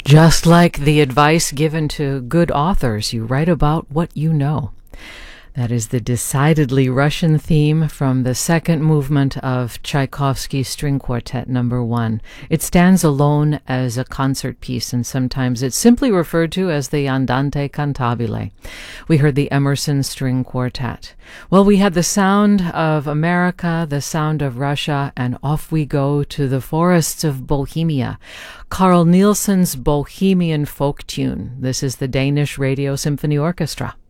Just like the advice given to good authors, you write about what you know. That is the decidedly Russian theme from the second movement of Tchaikovsky's String Quartet No. 1. It stands alone as a concert piece, and sometimes it's simply referred to as the Andante Cantabile. We heard the Emerson String Quartet. Well, we had the sound of America, the sound of Russia, and off we go to the forests of Bohemia. Carl Nielsen's Bohemian folk tune. This is the Danish Radio Symphony Orchestra.